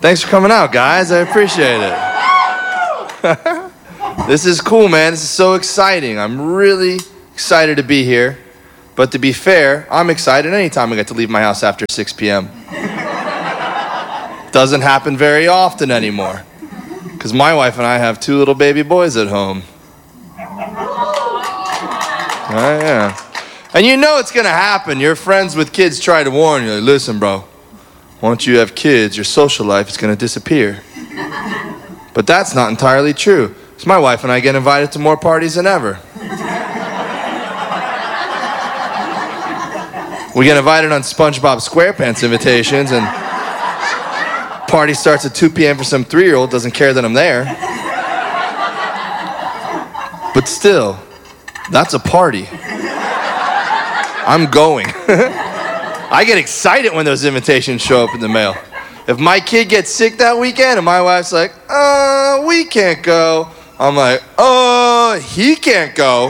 Thanks for coming out, guys. I appreciate it. This is cool, man. This is so exciting. I'm really excited to be here. But to be fair, I'm excited anytime I get to leave my house after 6 p.m. Doesn't happen very often anymore. Because my wife and I have 2 little baby boys at home. Oh, yeah. And you know it's going to happen. Your friends with kids try to warn you. Like, listen, bro, once you have kids, your social life is going to disappear. But that's not entirely true. Because my wife and I get invited to more parties than ever. We get invited on SpongeBob SquarePants invitations, and party starts at 2 p.m. for some 3-year-old, doesn't care that I'm there. But still, that's a party. I'm going. I get excited when those invitations show up in the mail. If my kid gets sick that weekend and my wife's like, we can't go, I'm like, he can't go.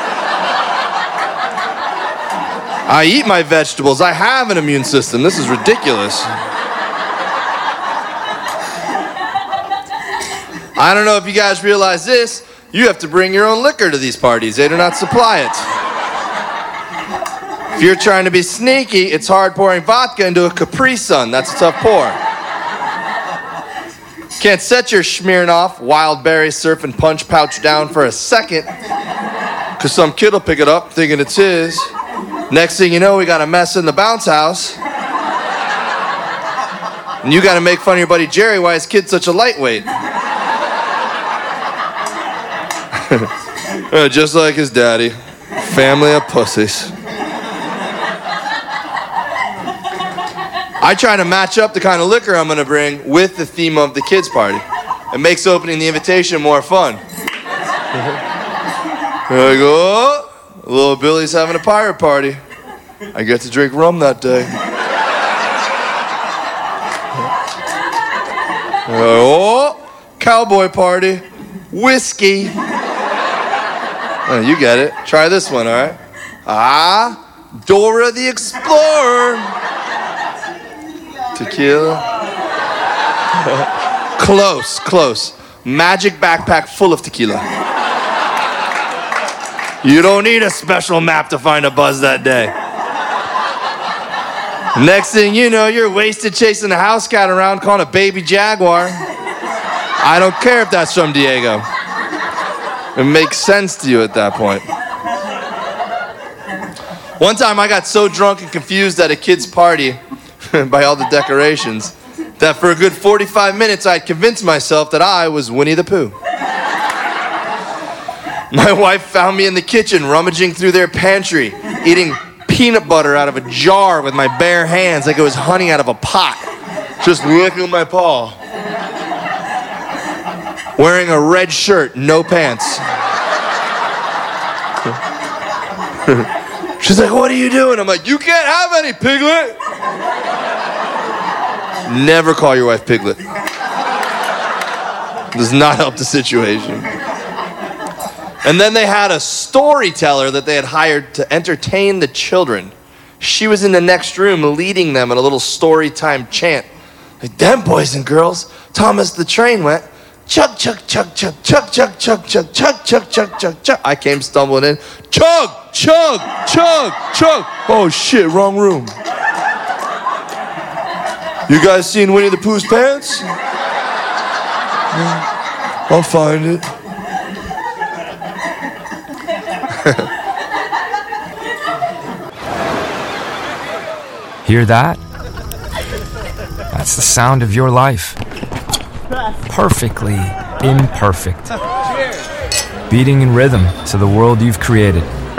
I eat my vegetables. I have an immune system. This is ridiculous. I don't know if you guys realize this. You have to bring your own liquor to these parties. They do not supply it. If you're trying to be sneaky, it's hard pouring vodka into a Capri Sun. That's a tough pour. Can't set your Smirnoff wild berry surf and punch pouch down for a second, because some kid will pick it up thinking it's his. Next thing you know, we got a mess in the bounce house. And you got to make fun of your buddy Jerry why his kid's such a lightweight. Just like his daddy. Family of pussies. I try to match up the kind of liquor I'm going to bring with the theme of the kids' party. It makes opening the invitation more fun. There we go. Little Billy's having a pirate party. I get to drink rum that day. Cowboy party. Whiskey. Oh, you get it. Try this one, all right? Dora the Explorer. Tequila. Close. Magic backpack full of tequila. You don't need a special map to find a buzz that day. Next thing you know, you're wasted chasing a house cat around calling a baby jaguar. I don't care if that's from Diego. It makes sense to you at that point. One time I got so drunk and confused at a kid's party by all the decorations that for a good 45 minutes I'd convinced myself that I was Winnie the Pooh. My wife found me in the kitchen rummaging through their pantry, eating peanut butter out of a jar with my bare hands like it was honey out of a pot, just licking my paw. Wearing a red shirt, no pants. She's like, what are you doing? I'm like, you can't have any, Piglet. Never call your wife Piglet. Does not help the situation. And then they had a storyteller that they had hired to entertain the children. She was in the next room leading them in a little story time chant. Like, them boys and girls, Thomas the Train went, chug, chug, chug, chug, chug, chug, chug, chug, chug, chug, chug, chug, chug. I came stumbling in. Chug, chug, chug, chug. Oh shit, wrong room. You guys seen Winnie the Pooh's pants? I'll find it. Hear that? That's the sound of your life. Perfectly imperfect. Beating in rhythm to the world you've created.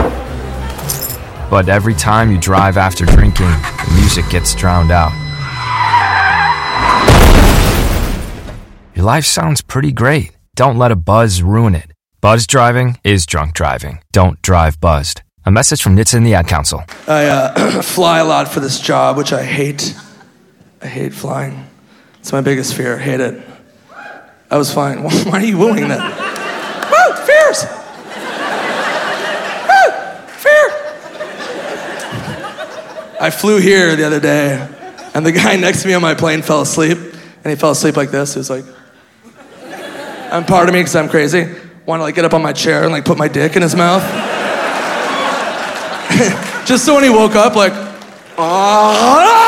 But every time you drive after drinking, the music gets drowned out. Your life sounds pretty great. Don't let a buzz ruin it. Buzz driving is drunk driving. Don't drive buzzed. A message from NHTSA and the Ad Council. I fly a lot for this job, which I hate. I hate flying. It's my biggest fear. I hate it. I was fine. Why are you wooing that? Woo! Fears! Woo! Fear! I flew here the other day, and the guy next to me on my plane fell asleep, And he fell asleep like this. He was like, and part of me, because I'm crazy, wanted to like get up on my chair and like put my dick in his mouth. Just so when he woke up, like, ah!